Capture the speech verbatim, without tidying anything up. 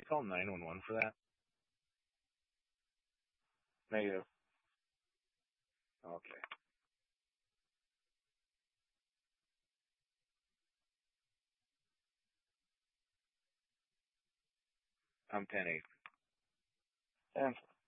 call nine one one for that? Negative. Okay. I'm ten eight. Ten.